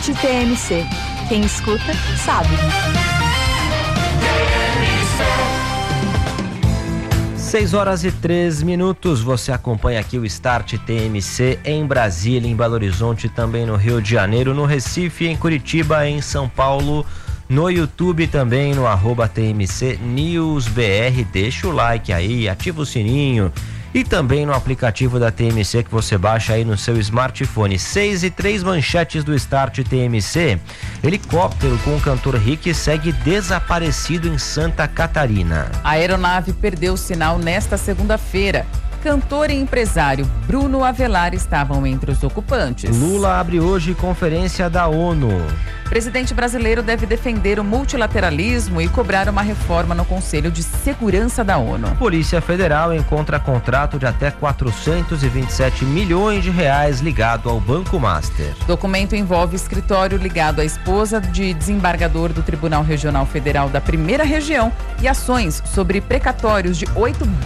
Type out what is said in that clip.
TMC. Quem escuta, sabe. 6h03. Você acompanha aqui o Start TMC em Brasília, em Belo Horizonte, também no Rio de Janeiro, no Recife, em Curitiba, em São Paulo, no YouTube também, no @TMC News BR. Deixa o like aí, ativa o sininho. E também no aplicativo da TMC que você baixa aí no seu smartphone. 6h03, manchetes do Start TMC. Helicóptero com o cantor Rick segue desaparecido em Santa Catarina. A aeronave perdeu o sinal nesta segunda-feira. Cantor e empresário Bruno Avelar estavam entre os ocupantes. Lula abre hoje conferência da ONU. Presidente brasileiro deve defender o multilateralismo e cobrar uma reforma no Conselho de Segurança da ONU. Polícia Federal encontra contrato de até 427 milhões de reais ligado ao Banco Master. Documento envolve escritório ligado à esposa de desembargador do Tribunal Regional Federal da Primeira Região e ações sobre precatórios de 8